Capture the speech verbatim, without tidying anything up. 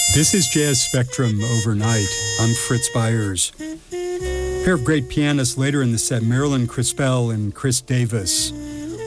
This is Jazz Spectrum Overnight. I'm Fritz Byers. A pair of great pianists later in the set, Marilyn Crispell and Chris Davis.